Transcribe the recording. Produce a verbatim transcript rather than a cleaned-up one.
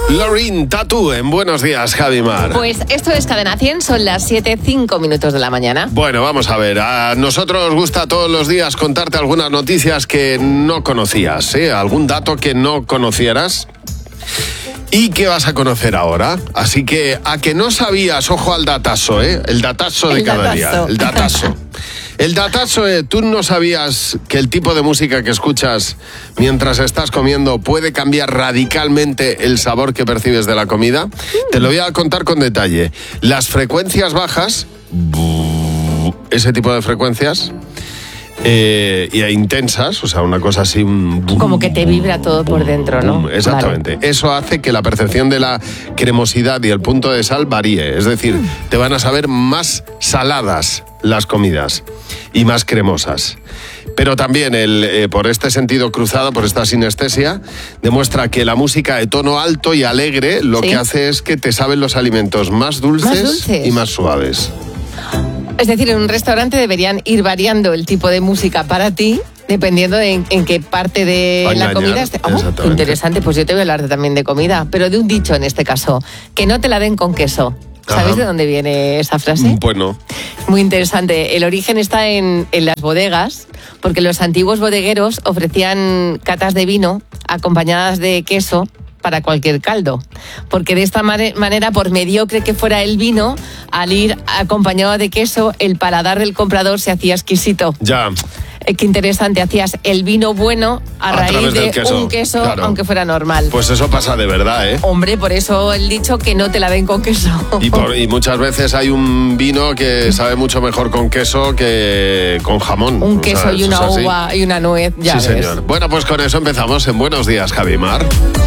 Lorin Tatu, en Buenos Días, Javi Mar. Pues esto es Cadena cien, son las siete, cinco minutos de la mañana. Bueno, vamos a ver, a nosotros nos gusta todos los días contarte algunas noticias que no conocías, ¿eh? Algún dato que no conocieras y que vas a conocer ahora. Así que a que no sabías, ojo al datazo, ¿eh? El datazo de El cada datazo. día, el datazo. El datazo, eh, ¿tú no sabías que el tipo de música que escuchas mientras estás comiendo puede cambiar radicalmente el sabor que percibes de la comida? Te lo voy a contar con detalle. Las frecuencias bajas, ese tipo de frecuencias, eh, y intensas, o sea, una cosa así... Un Como que te vibra todo por dentro, ¿no? Exactamente. Vale. Eso hace que la percepción de la cremosidad y el punto de sal varíe. Es decir, te van a saber más saladas las comidas y más cremosas. Pero también el, eh, por este sentido cruzado, por esta sinestesia, demuestra que la música de tono alto y alegre lo ¿Sí? que hace es que te saben los alimentos más dulces, ¿Más dulces? y más suaves. Es decir, en un restaurante deberían ir variando el tipo de música para ti, dependiendo de en, en qué parte de Pa' la engañar, comida esté. Oh, exactamente. qué interesante, pues yo te voy a hablar de- también de comida, pero de un dicho en este caso, que no te la den con queso. ¿Sabéis Ajá. de dónde viene esa frase? Bueno, Muy interesante. El origen está en, en las bodegas, porque los antiguos bodegueros ofrecían catas de vino acompañadas de queso para cualquier caldo. Porque de esta mane- manera, por mediocre que fuera el vino, al ir acompañado de queso, el paladar del comprador se hacía exquisito. ya. Eh, qué interesante, hacías el vino bueno a, A raíz través de del queso, un queso, claro. aunque fuera normal. Pues eso pasa de verdad, ¿eh? Hombre, por eso el dicho que no te la den con queso. Y, por- y muchas veces hay un vino que sabe mucho mejor con queso que con jamón. Un O sea, queso y eso una es así. uva y una nuez, ya Sí, ves. señor. Bueno, pues con eso empezamos en Buenos Días, Javi Mar.